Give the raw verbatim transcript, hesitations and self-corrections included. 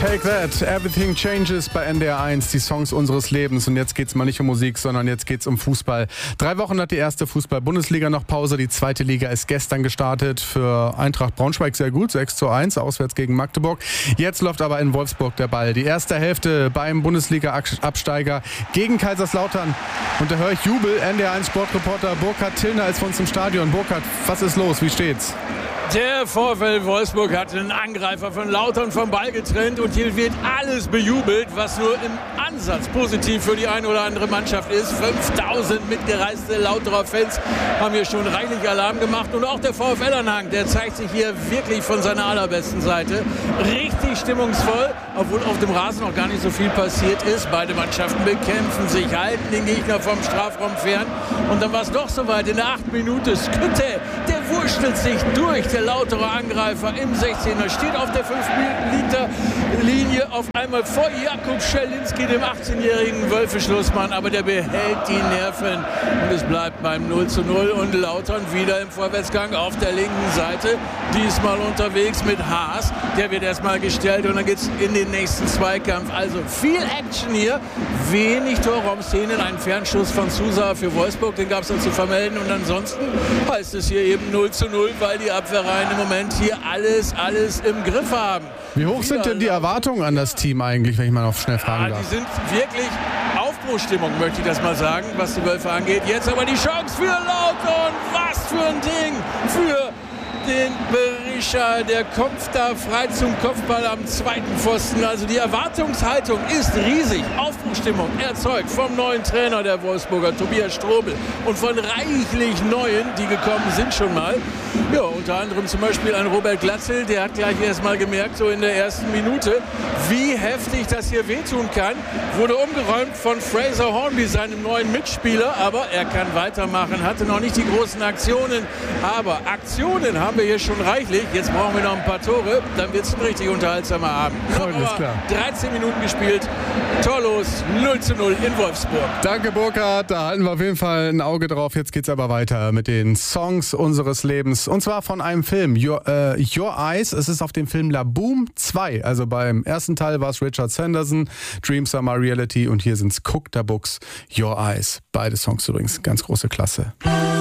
Take That, Everything Changes bei N D R eins, die Songs unseres Lebens. Und jetzt geht's mal nicht um Musik, sondern jetzt geht's um Fußball. Drei Wochen hat die erste Fußball-Bundesliga noch Pause. Die zweite Liga ist gestern gestartet. Für Eintracht Braunschweig sehr gut, sechs zu eins, auswärts gegen Magdeburg. Jetzt läuft aber in Wolfsburg der Ball. Die erste Hälfte beim Bundesliga-Absteiger gegen Kaiserslautern. Und da höre ich Jubel. N D R eins Sportreporter Burkhard Tillner ist von uns im Stadion. Burkhard, was ist los? Wie steht's? Der VfL Wolfsburg hat einen Angreifer von Lautern vom Ball getrennt und hier wird alles bejubelt, was nur im Ansatz positiv für die eine oder andere Mannschaft ist. fünftausend mitgereiste Lauterer Fans haben hier schon reichlich Alarm gemacht und auch der VfL-Anhang, der zeigt sich hier wirklich von seiner allerbesten Seite. Richtig stimmungsvoll, obwohl auf dem Rasen noch gar nicht so viel passiert ist. Beide Mannschaften bekämpfen sich, halten den Gegner vom Strafraum fern und dann war es doch soweit in der achten Minute. Skütte, der wurschtelt sich durch, der Lauterer Angreifer im sechzehner, steht auf der fünf Meter Linie auf einmal vor Jakub Scherlinski, dem achtzehnjährigen Wölfe-Schlussmann, aber der behält die Nerven und es bleibt beim null zu null und Lautern wieder im Vorwärtsgang auf der linken Seite, diesmal unterwegs mit Haas, der wird erstmal gestellt und dann geht es in den nächsten Zweikampf, also viel Action hier, wenig Torraumszenen, ein Fernschuss von Sousa für Wolfsburg, den gab es dann zu vermelden und ansonsten heißt es hier eben null zu null, weil die Abwehrreihen im Moment hier alles, alles im Griff haben. Wie hoch sind denn die Erwartungen an das Team eigentlich, wenn ich mal noch schnell fragen ja, darf? Die sind wirklich Aufbruchstimmung, möchte ich das mal sagen, was die Wölfe angeht. Jetzt aber die Chance für Lautern. Was für ein Ding für den Berischer. Der kommt da frei zum Kopfball am zweiten Pfosten. Also die Erwartungshaltung ist riesig. Aufbruchstimmung erzeugt vom neuen Trainer der Wolfsburger, Tobias Strobel. Und von reichlich Neuen, die gekommen sind schon mal. Ja, unter anderem zum Beispiel ein Robert Glatzel, der hat gleich erst mal gemerkt, so in der ersten Minute, wie heftig das hier wehtun kann. Wurde umgeräumt von Fraser Hornby, seinem neuen Mitspieler, aber er kann weitermachen, hatte noch nicht die großen Aktionen. Aber Aktionen haben wir hier schon reichlich. Jetzt brauchen wir noch ein paar Tore, dann wird es ein richtig unterhaltsamer Abend. Alles klar. dreizehn Minuten gespielt, torlos, null zu null in Wolfsburg. Danke, Burkhard. Da halten wir auf jeden Fall ein Auge drauf. Jetzt geht's aber weiter mit den Songs unseres Lebens. Und zwar von einem Film, Your, äh, Your Eyes. Es ist auf dem Film La Boom zwei. Also beim ersten Teil war es Richard Sanderson, Dreams Are My Reality. Und hier sind's Cook the Books, Your Eyes. Beide Songs übrigens ganz große Klasse.